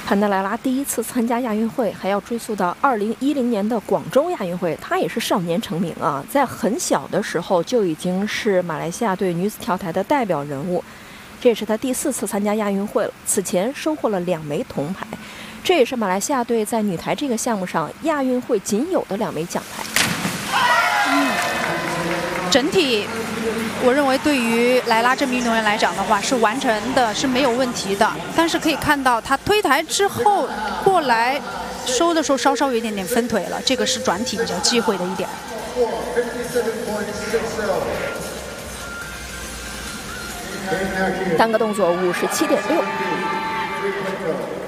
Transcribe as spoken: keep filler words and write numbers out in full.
坎德莱拉第一次参加亚运会，还要追溯到二零一零年的广州亚运会。她也是少年成名啊，在很小的时候就已经是马来西亚队女子跳台的代表人物。这也是她第四次参加亚运会了，此前收获了两枚铜牌。这也是马来西亚队在女台这个项目上亚运会仅有的两枚奖牌。 嗯，整体。 我认为对于莱拉这名运动员来讲的话，是完成的是没有问题的。但是可以看到，她推台之后过来收的时候稍稍有一点点分腿了，这个是转体比较忌讳的一点。 单个动作五十七点六。